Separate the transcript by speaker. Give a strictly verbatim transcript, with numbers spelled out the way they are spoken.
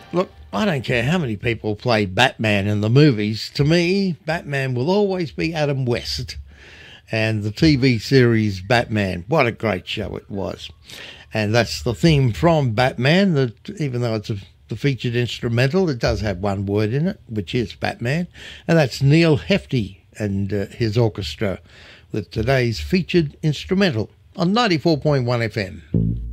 Speaker 1: Look, I don't care how many people play Batman in the movies. To me, Batman will always be Adam West. And the T V series Batman, what a great show it was. And that's the theme from Batman, that even though it's a, the featured instrumental, it does have one word in it, which is Batman. And that's Neil Hefti and uh, his orchestra with today's featured instrumental on ninety-four point one F M.